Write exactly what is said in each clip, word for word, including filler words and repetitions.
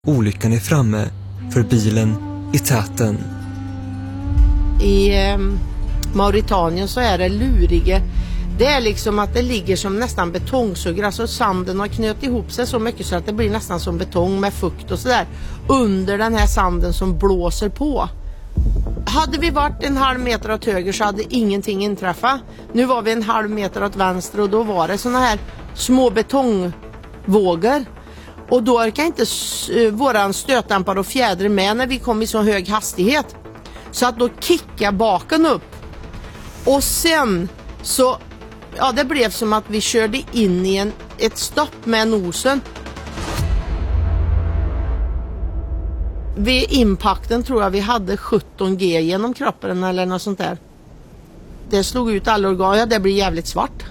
Olyckan är framme för bilen i täten. I eh, Mauritanien så är det lurige. Det är liksom att det ligger som nästan betongsuggor. Alltså sanden har knöt ihop sig så mycket så att det blir nästan som betong med fukt och sådär. Under den här sanden som blåser på. Hade vi varit en halv meter åt höger så hade ingenting inträffat. Nu var vi en halv meter åt vänster och då var det såna här små betongvågor. Och då orkar inte våran stötdämpare och fjäder med när vi kom i så hög hastighet. Så att då kickade baken upp. Och sen så, ja det blev som att vi körde in i en, ett stopp med nosen. Vid impacten tror jag vi hade sjutton G genom kroppen eller något sånt där. Det slog ut alla organ, ja det blir jävligt svart.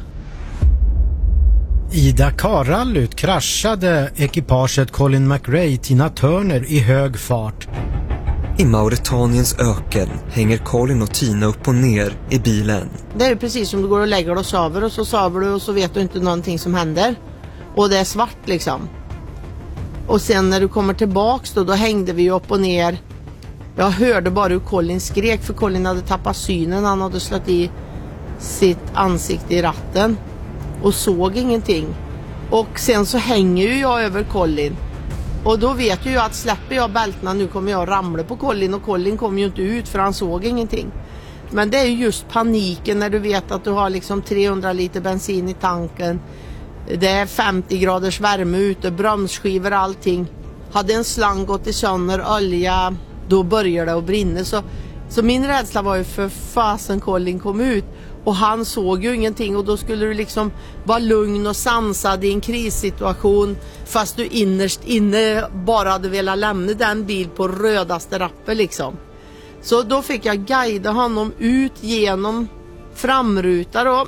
I Dakar-rallyt kraschade ekipaget Colin McRae Tina Turner i hög fart. I Mauretaniens öken hänger Colin och Tina upp och ner i bilen. Det är ju precis som du går och lägger dig och sover och så sover du och så vet du inte någonting som händer. Och det är svart liksom. Och sen när du kommer tillbaks då, då hängde vi upp och ner. Jag hörde bara hur Colin skrek för Colin hade tappat synen. Han hade slått i sitt ansikte i ratten och såg ingenting. Och sen så hänger ju jag över Colin. Och då vet jag ju att släpper jag bältena nu kommer jag ramla på Colin. Och Colin kommer ju inte ut för han såg ingenting. Men det är ju just paniken när du vet att du har liksom trehundra liter bensin i tanken. Det är femtio graders värme ute, bromsskivor, allting. Hade en slang gått i sönder, olja, då börjar det att brinna. Så, så min rädsla var ju för fasen Colin kom ut. Och han såg ju ingenting och då skulle du liksom vara lugn och sansad i en krissituation. Fast du innerst inne bara hade velat lämna den bil på rödaste rappen liksom. Så då fick jag guida honom ut genom framrutar och